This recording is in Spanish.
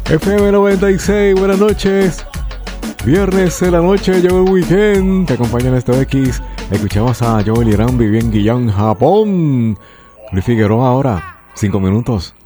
FM 96, buenas noches. Viernes en la noche, llegó el weekend. Te acompaña en esto X. Escuchamos a Joel Irán, Vivian Guillán, Japón. Luis Figueroa ahora, 5 minutos.